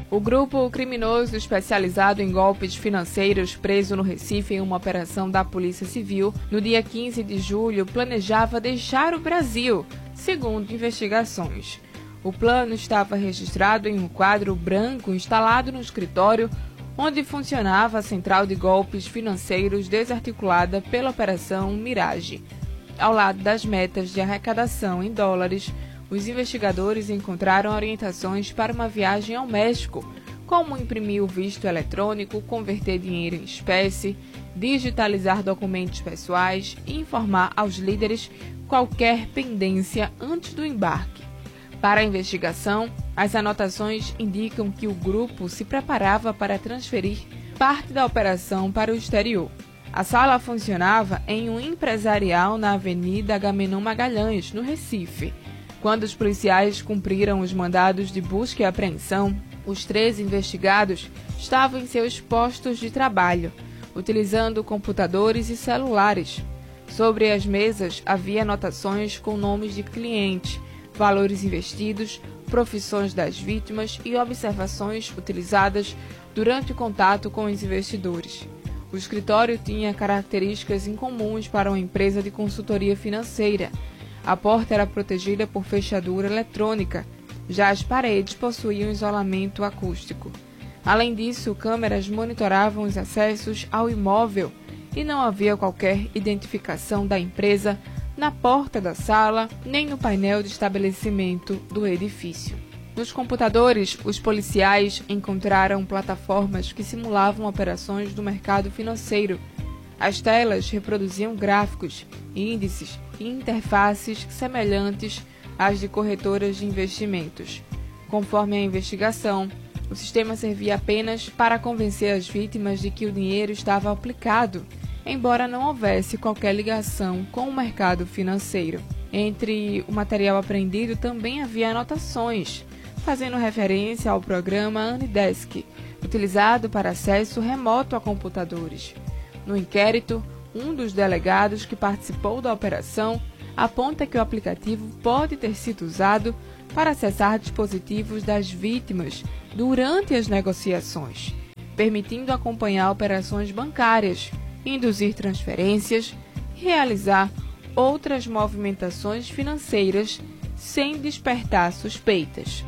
O grupo criminoso especializado em golpes financeiros, preso no Recife em uma operação da Polícia Civil, no dia 15 de julho, planejava deixar o Brasil, segundo investigações. O plano estava registrado em um quadro branco instalado no escritório onde funcionava a central de golpes financeiros desarticulada pela Operação Mirage. Ao lado das metas de arrecadação em dólares, os investigadores encontraram orientações para uma viagem ao México, como imprimir o visto eletrônico, converter dinheiro em espécie, digitalizar documentos pessoais e informar aos líderes qualquer pendência antes do embarque. Para a investigação, as anotações indicam que o grupo se preparava para transferir parte da operação para o exterior. A sala funcionava em um empresarial na Avenida Agamenon Magalhães, no Recife. Quando os policiais cumpriram os mandados de busca e apreensão, os 13 investigados estavam em seus postos de trabalho, utilizando computadores e celulares. Sobre as mesas havia anotações com nomes de clientes, valores investidos, profissões das vítimas e observações utilizadas durante o contato com os investidores. O escritório tinha características incomuns para uma empresa de consultoria financeira. A porta era protegida por fechadura eletrônica, já as paredes possuíam isolamento acústico. Além disso, câmeras monitoravam os acessos ao imóvel e não havia qualquer identificação da empresa na porta da sala nem no painel de estabelecimento do edifício. Nos computadores, os policiais encontraram plataformas que simulavam operações do mercado financeiro. As telas reproduziam gráficos, índices e interfaces semelhantes às de corretoras de investimentos. Conforme a investigação, o sistema servia apenas para convencer as vítimas de que o dinheiro estava aplicado, embora não houvesse qualquer ligação com o mercado financeiro. Entre o material apreendido também havia anotações, fazendo referência ao programa Anidesk, utilizado para acesso remoto a computadores. No inquérito, um dos delegados que participou da operação aponta que o aplicativo pode ter sido usado para acessar dispositivos das vítimas durante as negociações, permitindo acompanhar operações bancárias, induzir transferências e realizar outras movimentações financeiras sem despertar suspeitas.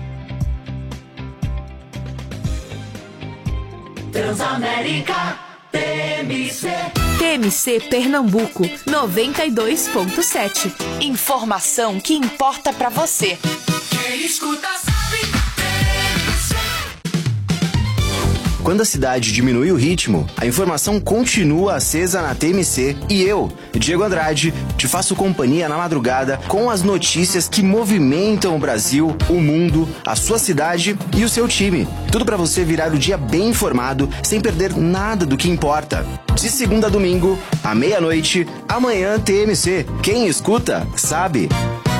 Transamérica TMC. TMC Pernambuco 92.7. Informação que importa pra você. Quem escuta sabe. Quando a cidade diminui o ritmo, a informação continua acesa na TMC e eu, Diego Andrade, te faço companhia na madrugada com as notícias que movimentam o Brasil, o mundo, a sua cidade e o seu time. Tudo para você virar o dia bem informado, sem perder nada do que importa. De segunda a domingo, à meia-noite, amanhã TMC. Quem escuta, sabe.